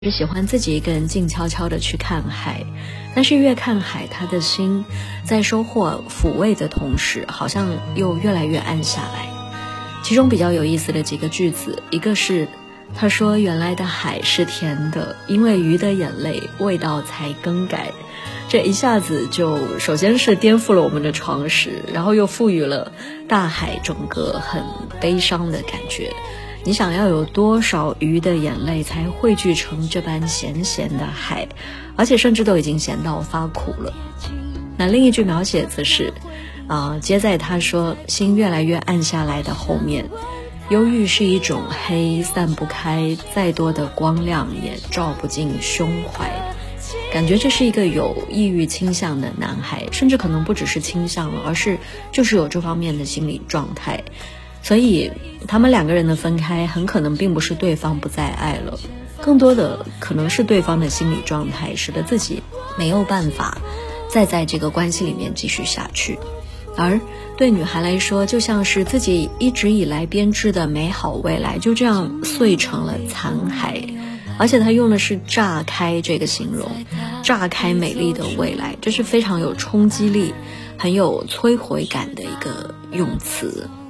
是喜欢自己一个人静悄悄地去看海，但是越看海，他的心在收获抚慰的同时，好像又越来越暗下来。其中比较有意思的几个句子，一个是他说原来的海是甜的，因为鱼的眼泪味道才更改。这一下子就首先是颠覆了我们的常识，然后又赋予了大海整个很悲伤的感觉。你想要有多少鱼的眼泪才汇聚成这般咸咸的海，而且甚至都已经咸到发苦了。那另一句描写则是接在他说心越来越暗下来的后面，忧郁是一种黑，散不开，再多的光亮也照不进胸怀。感觉这是一个有抑郁倾向的男孩，甚至可能不只是倾向了，而是就是有这方面的心理状态。所以他们两个人的分开很可能并不是对方不再爱了，更多的可能是对方的心理状态使得自己没有办法再在这个关系里面继续下去。而对女孩来说，就像是自己一直以来编织的美好未来就这样碎成了残骸。而且他用的是炸开这个形容，炸开美丽的未来，这是非常有冲击力很有摧毁感的一个用词。